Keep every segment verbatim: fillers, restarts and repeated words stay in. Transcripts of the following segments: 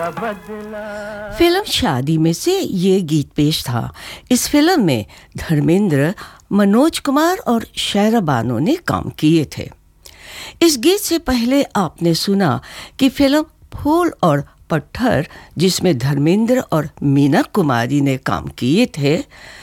Film शादी में से ये गीत पेश था। इस फिल्म में धर्मेंद्र, मनोज कुमार और शायरा बानो ने काम किए थे। इस गीत से पहले आपने सुना कि फिल्म फूल और पत्थर, जिसमें धर्मेंद्र और मीना कुमारी ने काम किए थे,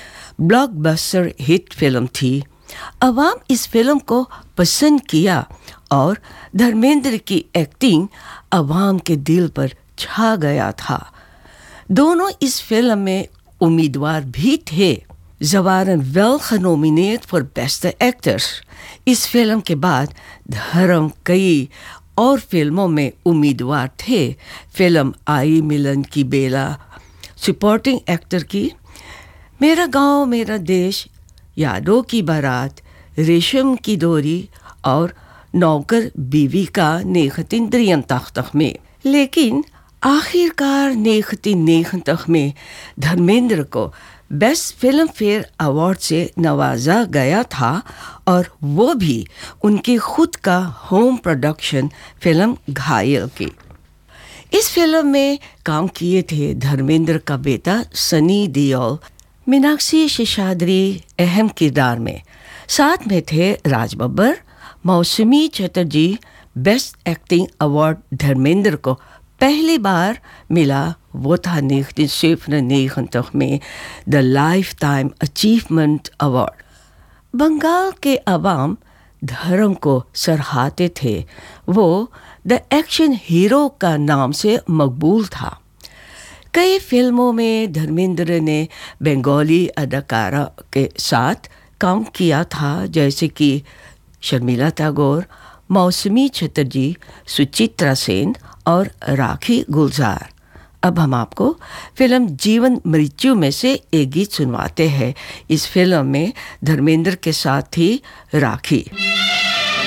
ब्लॉकबस्टर हिट फिल्म थी। अवाम इस फिल्म को पसंद किया और धर्मेंद्र की एक्टिंग अवाम के दिल पर छा गया था। दोनों इस फिल्म में उम्मीदवार भी थे। जवारन well nominate for best actors. इस फिल्म के बाद धर्म कई और फिल्मों में उम्मीदवार थे। फिल्म आई मिलन की बेला सपोर्टिंग एक्टर की, मेरा गांव मेरा देश, यादों की बारात, रेशम की डोरी और नौकर बीवी का नेखतिन द्रियंतख में। लेकिन आखिरकार नेखतिन नेखतख में धर्मेंद्र को बेस्ट फिल्म फेयर अवार्ड से नवाजा गया था, और वो भी उनके खुद का होम प्रोडक्शन फिल्म घायल की। इस फिल्म में काम किए थे धर्मेंद्र का बेटा सनी देओल, मीनाक्षी शेषाद्री अहम किरदार में। साथ में थे राज बब्बर, मौसमी Chatterjee. Best acting award Dharmendra को पहली बार मिला, वो था नाइनटीन सेवेंटी में the life time achievement award. Bengal के अवाम धर्म को सराहते थे। वो द एक्शन हीरो का नाम से मकबूल था। कई फिल्मों में धर्मेंद्र ने बंगाली अदाकारा के साथ काम किया था, जैसे कि शर्मिला टैगोर, मौसमी चटर्जी, सुचित्रा सेन और राखी गुलजार। अब हम आपको फिल्म जीवन मृत्यु में से एक गीत सुनवाते हैं। इस फिल्म में धर्मेंद्र के साथ थी राखी।